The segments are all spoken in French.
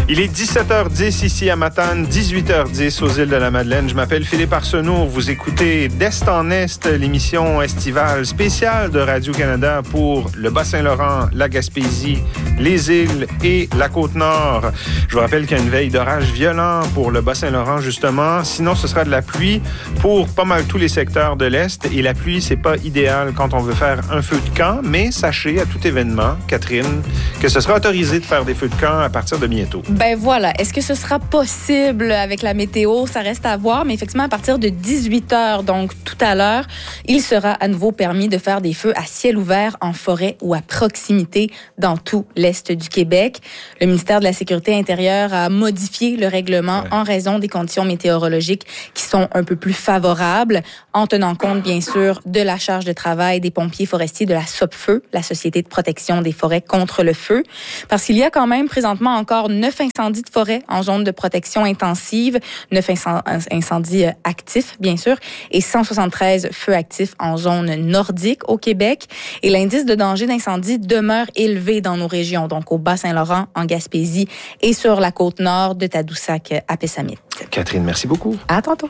Il est 17h10 ici à Matane, 18h10 aux îles de la Madeleine. Je m'appelle Philippe Arsenault. Vous écoutez d'Est en Est, l'émission estivale spéciale de Radio-Canada pour le Bas-Saint-Laurent, la Gaspésie, les îles et la Côte-Nord. Je vous rappelle qu'il y a une veille d'orage violent pour le Bas-Saint-Laurent, justement. Sinon, ce sera de la pluie pour pas mal tous les secteurs de l'Est. Et la pluie, c'est pas idéal quand on veut faire un feu de camp. Mais sachez, à tout événement, Catherine, que ce sera autorisé de faire des feux de camp à partir de bientôt. Ben voilà. Est-ce que ce sera possible avec la météo? Ça reste à voir, mais effectivement, à partir de 18h, donc tout à l'heure, il sera à nouveau permis de faire des feux à ciel ouvert en forêt ou à proximité dans tout l'Est du Québec. Le ministère de la Sécurité intérieure a modifié le règlement en raison des conditions météorologiques qui sont un peu plus favorables, en tenant compte, bien sûr, de la charge de travail des pompiers forestiers de la SOPFEU, la Société de protection des forêts contre le feu, parce qu'il y a quand même présentement encore 9 incendies de forêt en zone de protection intensive, 9 incendies actifs, bien sûr, et 173 feux actifs en zone nordique au Québec. Et l'indice de danger d'incendie demeure élevé dans nos régions, donc au Bas-Saint-Laurent, en Gaspésie et sur la côte nord de Tadoussac à Pessamit. Catherine, merci beaucoup. À tantôt.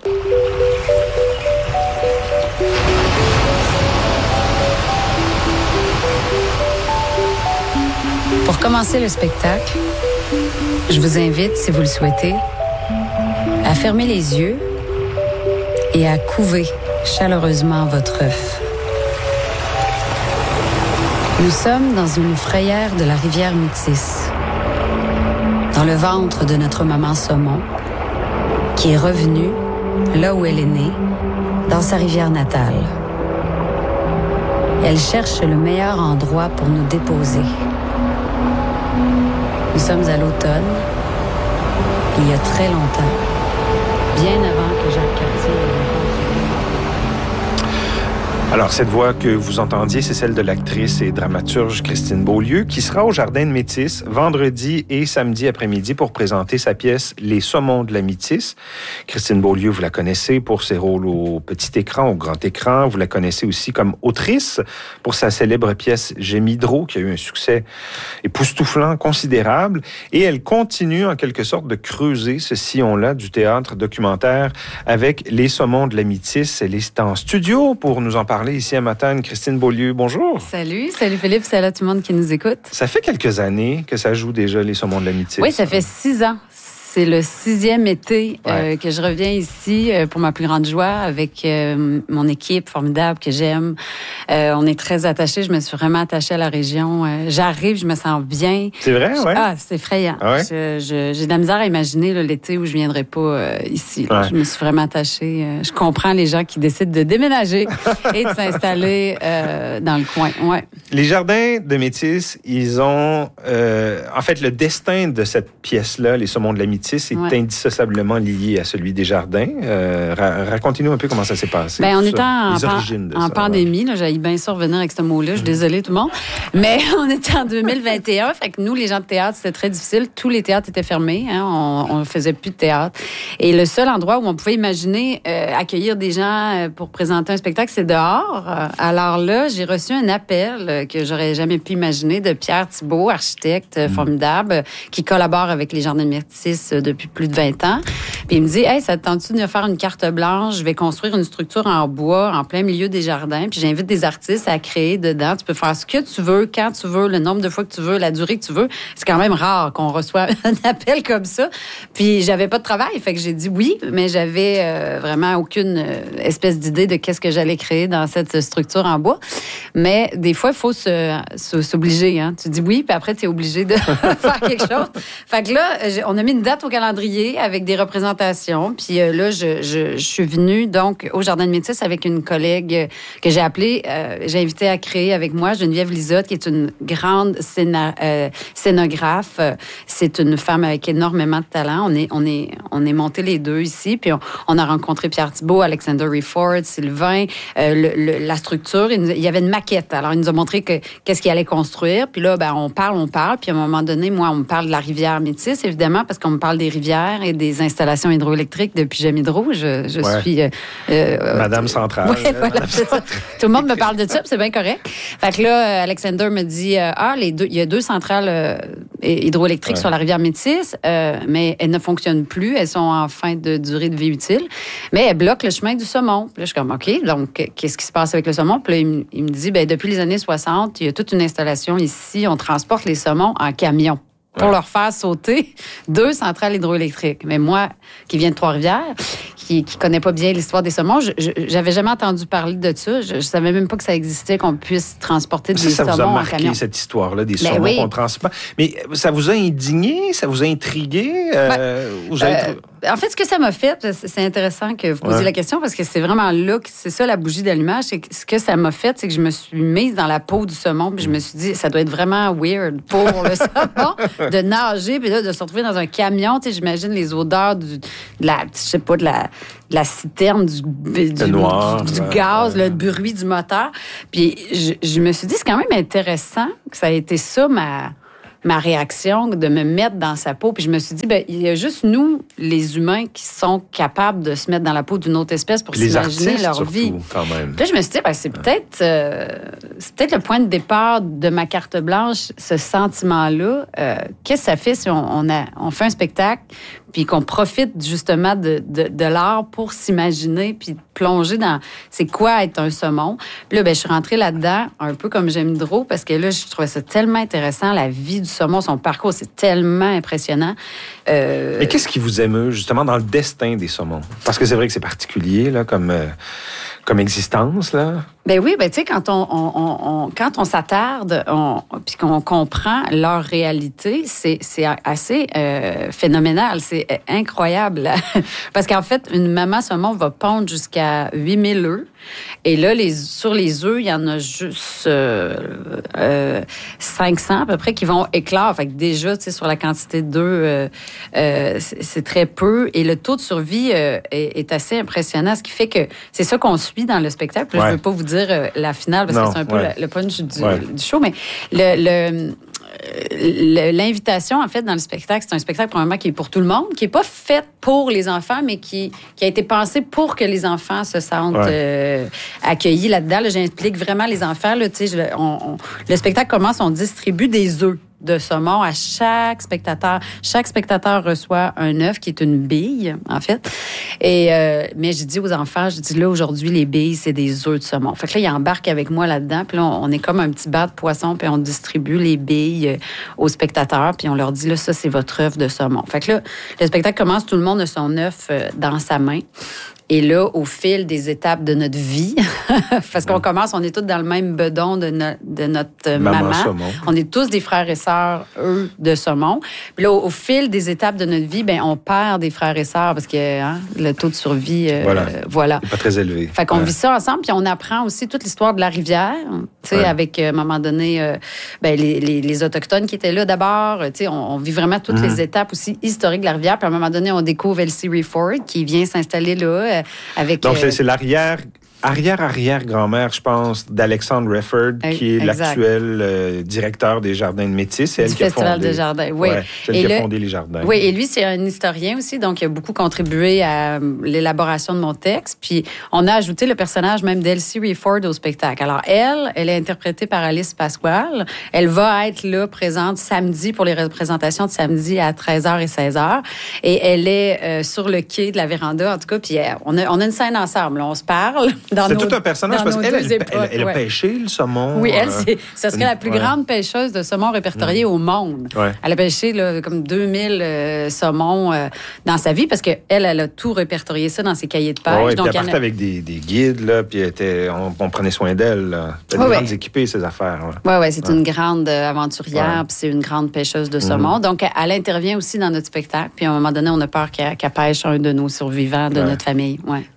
Pour commencer le spectacle, je vous invite, si vous le souhaitez, à fermer les yeux et à couver chaleureusement votre œuf. Nous sommes dans une frayère de la rivière Métis, dans le ventre de notre maman Saumon, qui est revenue là où elle est née, dans sa rivière natale. Elle cherche le meilleur endroit pour nous déposer. Nous sommes à l'automne, il y a très longtemps, bien avant que Jacques Cartier... Alors, cette voix que vous entendiez, c'est celle de l'actrice et dramaturge Christine Beaulieu, qui sera au Jardin de Métis vendredi et samedi après-midi pour présenter sa pièce « Les Saumons de la Métis ». Christine Beaulieu, vous la connaissez pour ses rôles au petit écran, au grand écran. Vous la connaissez aussi comme autrice pour sa célèbre pièce « Gémidro », qui a eu un succès époustouflant, considérable. Et elle continue, en quelque sorte, de creuser ce sillon-là du théâtre documentaire avec « Les Saumons de la Métis ». Elle est en studio pour nous en parler ici à Matane. Christine Beaulieu, bonjour. Salut Philippe, salut à tout le monde qui nous écoute. Ça fait quelques années que ça joue déjà Les Saumons de la Métis. Oui, ça fait 6 ans. C'est le 6e été que je reviens ici pour ma plus grande joie avec mon équipe formidable que j'aime. On est très attachés. Je me suis vraiment attachée à la région. J'arrive, je me sens bien. C'est vrai, oui? Ah, c'est effrayant. Ah ouais? J'ai de la misère à imaginer là, l'été où je ne viendrai pas ici. Ouais. Je me suis vraiment attachée. Je comprends les gens qui décident de déménager et de s'installer dans le coin. Ouais. Les Jardins de Métis, ils ont... en fait, le destin de cette pièce-là, Les Saumons de la Métis, est indissociablement lié à celui des Jardins. Racontez-nous un peu comment ça s'est passé. Bien, on était en pandémie. Là, j'allais bien sûr revenir avec ce mot-là. Je suis désolée, tout le monde. Mais on était en 2021. Fait que nous, les gens de théâtre, c'était très difficile. Tous les théâtres étaient fermés. Hein, on ne faisait plus de théâtre. Et le seul endroit où on pouvait imaginer accueillir des gens pour présenter un spectacle, c'est dehors. Alors là, j'ai reçu un appel que j'aurais jamais pu imaginer de Pierre Thibault, architecte formidable, qui collabore avec les Jardins de Métis depuis plus de 20 ans. Puis il me dit, hey, ça te tente-tu de faire une carte blanche? Je vais construire une structure en bois en plein milieu des jardins. Puis j'invite des artistes à créer dedans. Tu peux faire ce que tu veux, quand tu veux, le nombre de fois que tu veux, la durée que tu veux. C'est quand même rare qu'on reçoive un appel comme ça. Puis j'avais pas de travail. Fait que j'ai dit oui, mais j'avais vraiment aucune espèce d'idée de qu'est-ce que j'allais créer dans cette structure en bois. Mais des fois, il faut s'obliger. Hein. Tu dis oui, puis après, tu es obligé de faire quelque chose. Fait que là, on a mis une date au calendrier avec des représentations. Puis là, je suis venue donc au Jardin de Métis avec une collègue que j'ai appelée, j'ai invité à créer avec moi, Geneviève Lisotte, qui est une grande scénographe. C'est une femme avec énormément de talent. On est montés les deux ici. Puis on a rencontré Pierre Thibault, Alexander Rayford, Sylvain. La structure, il y avait une maquette. Alors, il nous a montré qu'est-ce qu'il allait construire. Puis là, ben, on parle. Puis à un moment donné, moi, on me parle de la rivière Métis, évidemment, parce qu'on me parle des rivières et des installations section hydroélectrique depuis J'aime Hydro. Je suis... Madame Centrale. Oui, voilà, Madame Centrale. Tout le monde me parle de ça, c'est bien correct. Fait que là, Alexander me dit, il y a 2 centrales hydroélectriques sur la rivière Métis, mais elles ne fonctionnent plus. Elles sont en fin de durée de vie utile. Mais elles bloquent le chemin du saumon. Puis là, je suis comme, OK, donc qu'est-ce qui se passe avec le saumon? Puis là, il me dit, depuis les années 60, il y a toute une installation ici. On transporte les saumons en camion pour leur faire sauter 2 centrales hydroélectriques. Mais moi, qui viens de Trois-Rivières, qui connaît pas bien l'histoire des saumons, j'avais jamais entendu parler de ça. Je savais même pas que ça existait, qu'on puisse transporter des saumons en camion. Ça vous a marqué, cette histoire-là, des saumons qu'on transporte. Mais ça vous a indigné? Ça vous a intrigué? En fait, ce que ça m'a fait, c'est intéressant que vous posiez la question, parce que c'est vraiment là que c'est ça la bougie d'allumage. C'est que ce que ça m'a fait, c'est que je me suis mise dans la peau du saumon, puis je me suis dit, ça doit être vraiment weird pour le saumon de nager, puis là, de se retrouver dans un camion. Tu sais, j'imagine les odeurs de la citerne, du gaz, le bruit du moteur. Puis je me suis dit, c'est quand même intéressant que ça a été ça ma réaction, de me mettre dans sa peau. Puis je me suis dit, il y a juste nous, les humains, qui sont capables de se mettre dans la peau d'une autre espèce pour s'imaginer leur vie. Quand même. Puis là, je me suis dit, c'est peut-être le point de départ de ma carte blanche, ce sentiment-là. Qu'est-ce que ça fait si on fait un spectacle puis qu'on profite justement de l'art pour s'imaginer puis plonger dans c'est quoi être un saumon. Puis là, je suis rentrée là-dedans un peu comme J'aime Hydro, parce que là, je trouvais ça tellement intéressant, la vie du saumon, son parcours, c'est tellement impressionnant. Mais qu'est-ce qui vous émeut justement dans le destin des saumons? Parce que c'est vrai que c'est particulier là, comme existence, là. Ben oui, tu sais, quand on s'attarde, puis qu'on comprend leur réalité, c'est assez phénoménal, c'est incroyable. Parce qu'en fait, une maman saumon va pondre jusqu'à 8000 œufs. Et là, sur les œufs, il y en a juste 500 à peu près qui vont éclore. Fait que déjà, tu sais, sur la quantité d'œufs, c'est très peu. Et le taux de survie est assez impressionnant, ce qui fait que c'est ça qu'on suit dans le spectacle. Puis je ne veux pas vous dire la finale, parce que c'est un peu le punch du show, mais l'invitation, en fait, dans le spectacle, c'est un spectacle, probablement, qui est pour tout le monde, qui n'est pas fait pour les enfants, mais qui a été pensé pour que les enfants se sentent accueillis là-dedans. Là, j'implique vraiment les enfants. Là, le spectacle commence, on distribue des œufs de saumon à chaque spectateur. Chaque spectateur reçoit un œuf qui est une bille, en fait. Mais je dis aux enfants, là, aujourd'hui, les billes, c'est des œufs de saumon. Fait que là, ils embarquent avec moi là-dedans. Puis là, on est comme un petit bas de poisson, puis on distribue les billes aux spectateurs, puis on leur dit, là, ça, c'est votre œuf de saumon. Fait que là, le spectacle commence, tout le monde a son œuf dans sa main. Et là, au fil des étapes de notre vie, parce qu'on commence, on est tous dans le même bedon de notre maman. On est tous des frères et sœurs, eux, de saumon. Puis là, au fil des étapes de notre vie, on perd des frères et sœurs parce que le taux de survie, voilà. C'est pas très élevé. Fait qu'on vit ça ensemble, puis on apprend aussi toute l'histoire de la rivière, tu sais, avec, à un moment donné, les Autochtones qui étaient là d'abord. Tu sais, on vit vraiment toutes les étapes aussi historiques de la rivière. Puis à un moment donné, on découvre Elsie Rifford qui vient s'installer là. Donc, c'est l'arrière-arrière-grand-mère, je pense, d'Alexandre Refford, qui est l'actuel directeur des Jardins de Métis. C'est elle qui a fondé des Jardins, oui. C'est elle qui a fondé les Jardins. Oui, et lui, c'est un historien aussi, donc il a beaucoup contribué à l'élaboration de mon texte. Puis, on a ajouté le personnage même d'Elsie Rifford au spectacle. Alors, elle est interprétée par Alice Pasquale. Elle va être là, présente samedi, pour les représentations de samedi à 13h et 16h. Et elle est sur le quai de la véranda, en tout cas, puis on a une scène ensemble. On se parle. C'est tout un personnage, parce qu'elle a pêché le saumon. Oui, ce serait la plus grande pêcheuse de saumon répertoriée au monde. Ouais. Elle a pêché là, comme 2000 saumons dans sa vie, parce qu'elle a tout répertorié ça dans ses cahiers de pêche. Donc, elle partait avec des guides, là, puis on prenait soin d'elle. Elle était grandes équipées, ces affaires. Oui, c'est une grande aventurière, puis c'est une grande pêcheuse de saumon. Donc, elle intervient aussi dans notre spectacle, puis à un moment donné, on a peur qu'elle pêche un de nos survivants de notre famille. Ouais.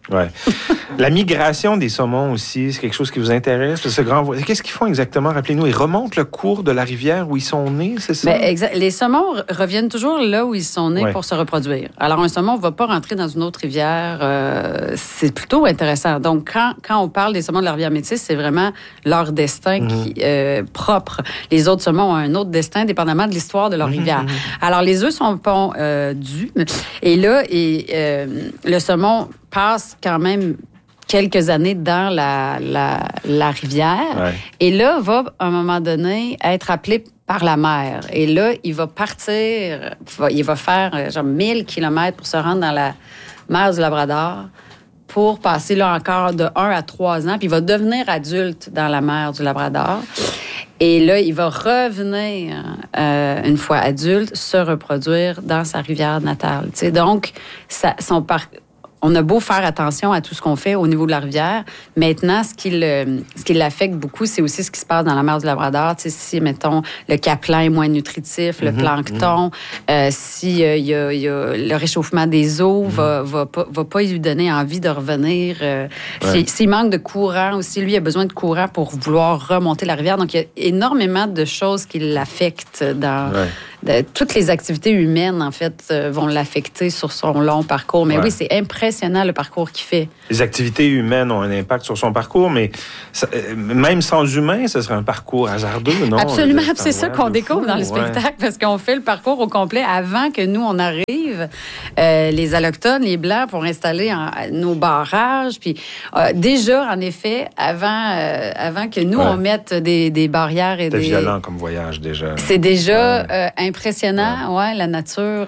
Ouais. La migration des saumons aussi, c'est quelque chose qui vous intéresse? Qu'est-ce qu'ils font exactement? Rappelez-nous, ils remontent le cours de la rivière où ils sont nés, c'est ça? Les saumons reviennent toujours là où ils sont nés pour se reproduire. Alors, un saumon ne va pas rentrer dans une autre rivière. C'est plutôt intéressant. Donc, quand on parle des saumons de la rivière Métis, c'est vraiment leur destin propre. Les autres saumons ont un autre destin, dépendamment de l'histoire de leur rivière. Alors, les œufs sont pondus. Et là, le saumon passe quand même quelques années dans la rivière. Ouais. Et là, va, à un moment donné, être appelé par la mer. Et là, il va partir, il va faire genre 1000 kilomètres pour se rendre dans la mer du Labrador pour passer là encore de 1 à 3 ans. Puis il va devenir adulte dans la mer du Labrador. Et là, il va revenir, une fois adulte, se reproduire dans sa rivière natale. T'sais. Donc, on a beau faire attention à tout ce qu'on fait au niveau de la rivière. Maintenant, ce qui l'affecte beaucoup, c'est aussi ce qui se passe dans la mer du Labrador. Tu sais, si, mettons, le capelin est moins nutritif, le plancton, si y a le réchauffement des eaux va pas lui donner envie de revenir. S'il manque de courant aussi, lui, il a besoin de courant pour vouloir remonter la rivière. Donc, il y a énormément de choses qui l'affectent dans... toutes les activités humaines, en fait, vont l'affecter sur son long parcours. Mais oui, c'est impressionnant le parcours qu'il fait. Les activités humaines ont un impact sur son parcours, mais même sans humains, ce serait un parcours hasardeux, non? Absolument. C'est ça qu'on découvre dans le spectacle, parce qu'on fait le parcours au complet avant que nous, on arrive, les Allochtones, les Blancs, pour installer nos barrages. Puis déjà, en effet, avant que nous, on mette des barrières et C'était violent comme voyage, déjà. C'est déjà... impressionnant, la nature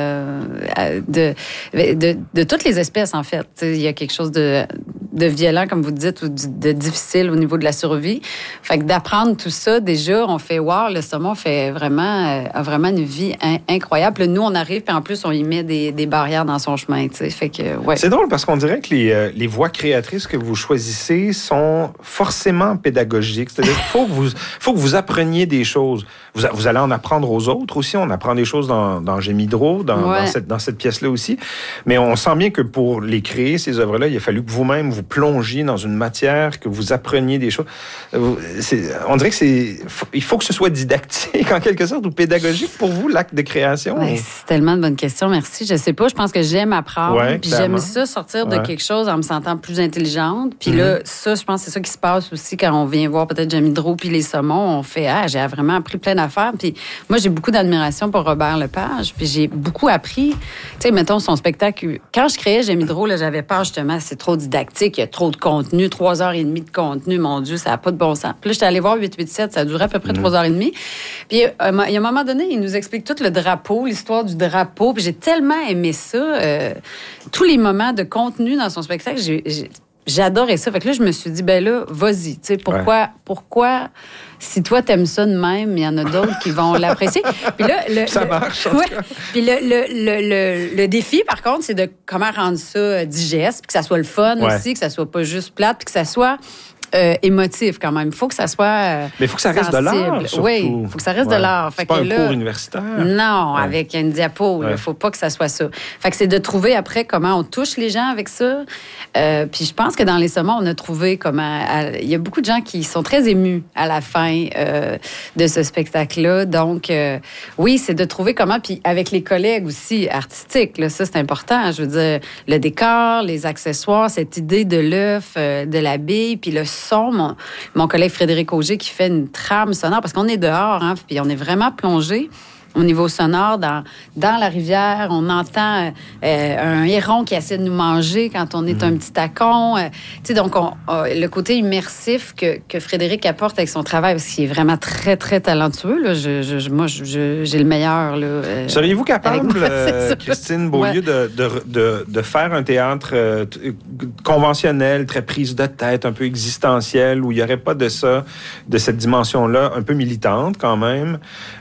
de toutes les espèces, en fait. Il y a quelque chose de violent, comme vous dites, ou de difficile au niveau de la survie. Fait que d'apprendre tout ça, déjà, on fait, le saumon a vraiment une vie incroyable. Nous, on arrive, puis en plus, on y met des barrières dans son chemin, tu sais. Fait que, C'est drôle, parce qu'on dirait que les voies créatrices que vous choisissez sont forcément pédagogiques. C'est-à-dire qu'il faut que vous appreniez des choses. Vous allez en apprendre aux autres aussi. On apprend des choses dans Gémidro, dans cette pièce-là aussi. Mais on sent bien que pour les créer, ces œuvres-là, il a fallu que vous-même vous plongiez dans une matière, que vous appreniez des choses. On dirait que il faut que ce soit didactique, en quelque sorte, ou pédagogique pour vous, l'acte de création. C'est tellement de bonnes questions. Merci. Je sais pas. Je pense que j'aime apprendre. Puis j'aime ça, sortir de quelque chose en me sentant plus intelligente. Puis là, ça, je pense que c'est ça qui se passe aussi quand on vient voir peut-être Gémidro puis les saumons. On fait, j'ai vraiment appris plein d'affaires. Puis moi, j'ai beaucoup d'admiration pour Robert Lepage. Puis j'ai beaucoup appris. Tu sais, mettons, son spectacle. Quand je créais Gémidro, là, j'avais peur justement, c'est trop didactique, il y a trop de contenu, 3h30 de contenu, mon Dieu, ça n'a pas de bon sens. Puis là, j'étais allée voir 887, ça durait à peu près 3h30. Puis il y a un moment donné, il nous explique tout le drapeau, l'histoire du drapeau. Puis j'ai tellement aimé ça. Tous les moments de contenu dans son spectacle, j'adorais ça. Fait que là, je me suis dit, ben là, vas-y. Tu sais, pourquoi, si toi, t'aimes ça de même, il y en a d'autres qui vont l'apprécier. Puis là, ça marche. Puis le défi, par contre, c'est de comment rendre ça digeste, puis que ça soit le fun aussi, que ça soit pas juste plate, puis que ça soit émotif quand même. Il faut que ça soit mais il faut que ça reste de l'art, surtout. Oui, il faut que ça reste de l'art. C'est pas un cours universitaire. Non, avec une diapo. Il faut pas que ça soit ça. Fait que c'est de trouver après comment on touche les gens avec ça. Puis je pense que dans les saumons, on a trouvé comment... Il y a beaucoup de gens qui sont très émus à la fin de ce spectacle-là. Donc, oui, c'est de trouver comment... Puis avec les collègues aussi artistiques, là, ça, c'est important. Je veux dire, le décor, les accessoires, cette idée de l'œuf, de la bille, puis le son, mon collègue Frédéric Auger qui fait une trame sonore, parce qu'on est dehors, hein, puis on est vraiment plongé au niveau sonore dans la rivière. On entend un héron qui essaie de nous manger quand on est un petit tacon. Tu sais, donc, le côté immersif que Frédéric apporte avec son travail, parce qu'il est vraiment très, très talentueux. Là. Moi, j'ai le meilleur. Là, seriez-vous capable, Christine Beaulieu, de faire un théâtre conventionnel, très prise de tête, un peu existentiel, où il n'y aurait pas de cette dimension-là, un peu militante quand même,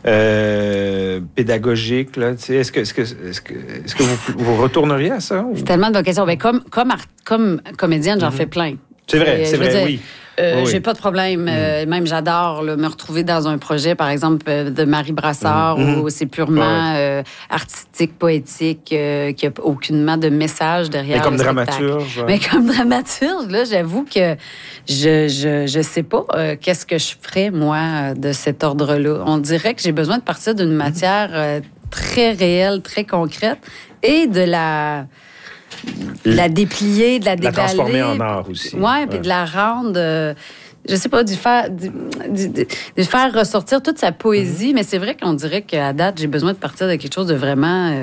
pédagogique, là, tu sais, est-ce que vous retourneriez à ça? Ou? C'est tellement de bonnes questions. Ben, comme comédienne, j'en fais plein. C'est vrai, oui. J'ai pas de problème. Même j'adore me retrouver dans un projet, par exemple, de Marie Brassard, où c'est purement artistique, poétique, qui n'a aucunement de message derrière. Mais comme dramaturge. Mais comme dramaturge, là, j'avoue que je sais pas qu'est-ce que je ferais, moi, de cet ordre-là. On dirait que j'ai besoin de partir d'une matière très réelle, très concrète, et de la déplier, de la déballer. La transformer en art aussi. Oui, puis de la rendre... je sais pas, de faire ressortir toute sa poésie, mais c'est vrai qu'on dirait qu'à date, j'ai besoin de partir de quelque chose de vraiment...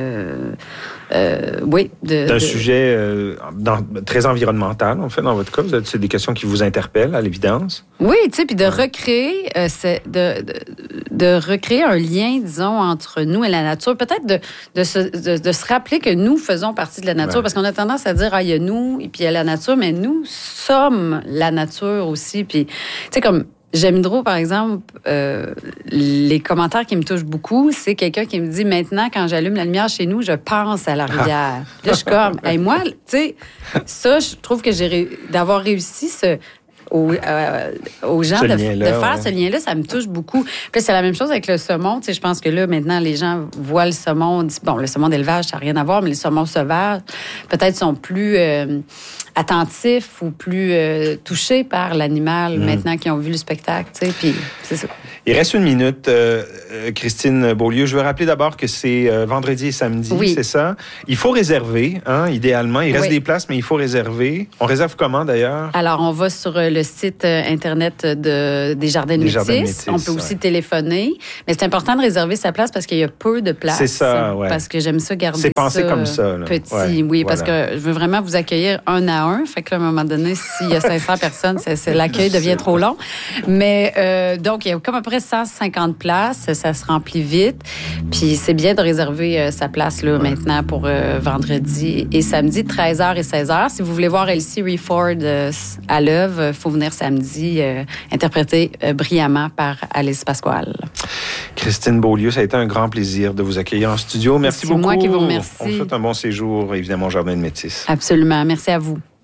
d'un sujet très environnemental, en fait, dans votre cas. C'est des questions qui vous interpellent, à l'évidence. Oui, tu sais, puis de recréer, de recréer un lien, disons, entre nous et la nature. Peut-être de se rappeler que nous faisons partie de la nature, parce qu'on a tendance à dire, il y a nous, et puis il y a la nature, mais nous sommes la nature aussi. Puis, tu sais, comme... J'aime trop, par exemple, les commentaires qui me touchent beaucoup, c'est quelqu'un qui me dit, maintenant, quand j'allume la lumière chez nous, je pense à la rivière. Là, je suis comme, moi, tu sais, ça, je trouve que d'avoir réussi aux gens de faire ce lien-là, ça me touche beaucoup. Puis c'est la même chose avec le saumon. Tu sais, je pense que là, maintenant, les gens voient le saumon. Le saumon d'élevage, ça n'a rien à voir, mais les saumons sauvages, peut-être, sont plus attentifs ou plus touchés par l'animal maintenant qu'ils ont vu le spectacle. Tu sais, puis c'est ça. Il reste une minute, Christine Beaulieu. Je veux rappeler d'abord que c'est vendredi et samedi, c'est ça? Il faut réserver, idéalement. Il reste des places, mais il faut réserver. On réserve comment, d'ailleurs? Alors, on va sur le site Internet des Jardins de Métis. On peut aussi téléphoner. Mais c'est important de réserver sa place parce qu'il y a peu de places. C'est ça, oui. Parce que j'aime ça garder c'est pensé comme ça. Là. Petit, parce que je veux vraiment vous accueillir un à un. Fait que là, à un moment donné, s'il y a 500 personnes, l'accueil devient trop long. Mais donc, il y a comme à peu près 150 places. Ça se remplit vite. Puis c'est bien de réserver sa place là, maintenant pour vendredi et samedi, 13h et 16h. Si vous voulez voir Elsie Reford à l'œuvre, il faut venir samedi, interprété brillamment par Alice Pasquale. Christine Beaulieu, ça a été un grand plaisir de vous accueillir en studio. Merci beaucoup. C'est moi qui vous remercie. On vous souhaite un bon séjour, évidemment, au Jardin de Métis. Absolument. Merci à vous.